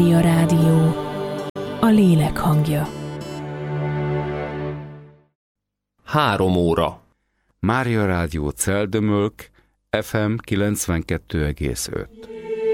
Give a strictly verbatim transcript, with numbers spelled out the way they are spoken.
Mária Rádió, a lélek hangja. Három óra. Mária Rádió Celdömölk, ef em kilencvenkettő egész öt.